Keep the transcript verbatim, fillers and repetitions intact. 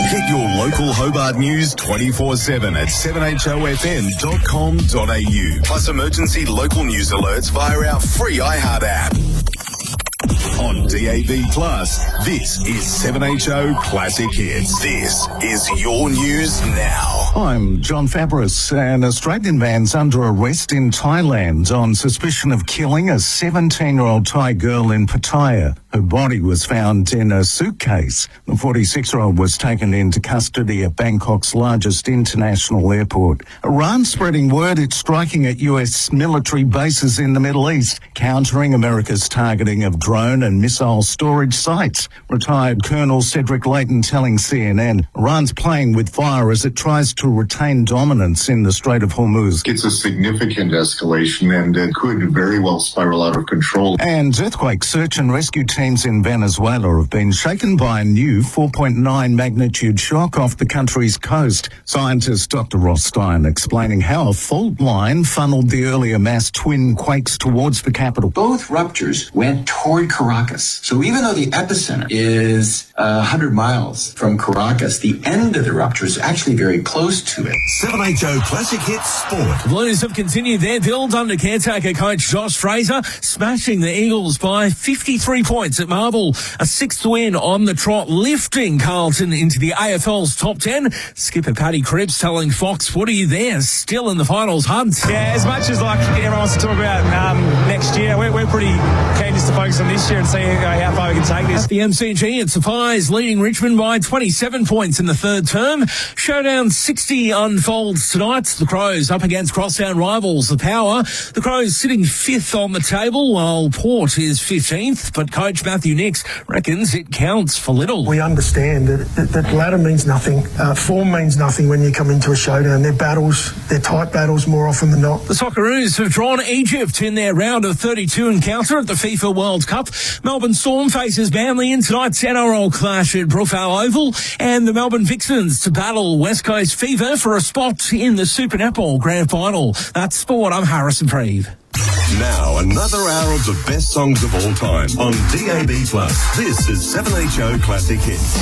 Get your local Hobart news twenty-four seven at seven h o f m dot com dot a u. Plus emergency local news alerts via our free iHeart app. On D A B Plus, this is seven H O Classic Hits. This is your news now. I'm John Fabris. An Australian man's under arrest in Thailand on suspicion of killing a seventeen-year-old Thai girl in Pattaya. Her body was found in a suitcase. The forty-six-year-old was taken into custody at Bangkok's largest international airport. Iran spreading word it's striking at U S military bases in the Middle East, countering America's targeting of drone and missile storage sites. Retired Colonel Cedric Layton telling C N N, Iran's playing with fire as it tries to retain dominance in the Strait of Hormuz. It's a significant escalation and it could very well spiral out of control. And earthquake search and rescue teams in Venezuela have been shaken by a new four point nine magnitude shock off the country's coast. Scientist Doctor Ross Stein explaining how a fault line funneled the earlier mass twin quakes towards the capital. Both ruptures went toward Caracas. So even though the epicenter is uh, one hundred miles from Caracas, the end of the rupture is actually very close to it. seven H O Classic Hits Sport. Blues have continued their build under caretaker coach Josh Fraser, smashing the Eagles by fifty-three points at Marvel. A sixth win on the trot, lifting Carlton into the A F L's top ten. Skipper Paddy Cripps telling Fox, what are you there? Still in the finals hunt. Yeah, as much as like everyone wants to talk about um, next year, we're, we're pretty keen just to focus on this year and see uh, how far we can take this. At the M C G, it's Defies leading Richmond by twenty-seven points in the third term. Showdown sixty unfolds tonight. The Crows up against crosstown rivals, the Power. The Crows sitting fifth on the table, while Port is fifteenth. But coach Matthew Nix reckons it counts for little. We understand that, that, that ladder means nothing. Uh, form means nothing when you come into a showdown. They're battles, they're tight battles more often than not. The Socceroos have drawn Egypt in their round of thirty-two encounter at the FIFA World Cup. Melbourne Storm faces Manly in tonight's N R L clash at Brookvale Oval, and the Melbourne Vixens to battle West Coast Fever for a spot in the Super Netball Grand Final. That's sport. I'm Harrison Preeve. Now, another hour of the best songs of all time on D A B Plus. This is seven H O Classic Hits.